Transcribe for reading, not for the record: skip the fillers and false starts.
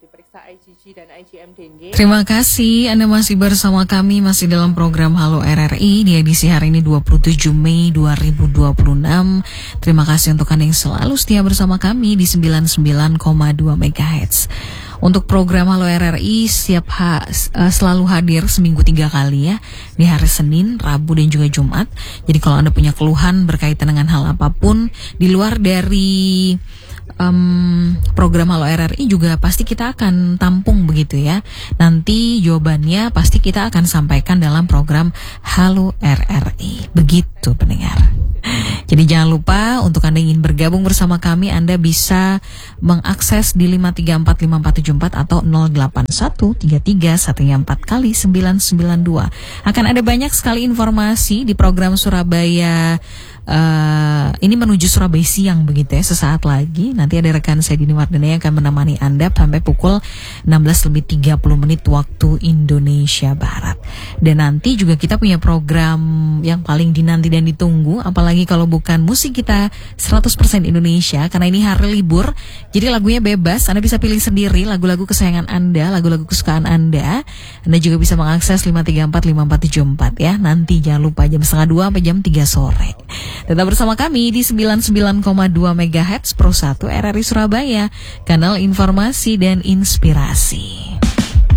diperiksa IgG dan IgM dengue. Terima kasih Anda masih bersama kami, masih dalam program Halo RRI di edisi hari ini 27 Mei 2026. Terima kasih untuk Anda yang selalu setia bersama kami di 99,2 MHz. Untuk program Halo RRI selalu hadir seminggu 3 kali ya, di hari Senin, Rabu dan juga Jumat. Jadi kalau Anda punya keluhan berkaitan dengan hal apapun di luar dari program Halo RRI juga pasti kita akan tampung begitu ya. Nanti jawabannya pasti kita akan sampaikan dalam program Halo RRI. Begitu pendengar. Jadi jangan lupa untuk Anda ingin bergabung bersama kami, Anda bisa mengakses di 5345474 atau 08133134 kali 992. Akan ada banyak sekali informasi di program Surabaya. Ini menuju Surabaya siang begitu ya, sesaat lagi. Nanti ada rekan saya Dini Wardana yang akan menemani Anda sampai pukul 16:30 waktu Indonesia Barat. Dan nanti juga kita punya program yang paling dinanti dan ditunggu, apalagi kalau bukan musik kita 100% Indonesia, karena ini hari libur. Jadi lagunya bebas, Anda bisa pilih sendiri lagu-lagu kesayangan Anda, lagu-lagu kesukaan Anda. Anda juga bisa mengakses 5345474 ya. Nanti jangan lupa jam 1:30 sampai jam 3 sore. Tetap bersama kami di 99,2 MHz Pro 1 RRI Surabaya, kanal informasi dan inspirasi.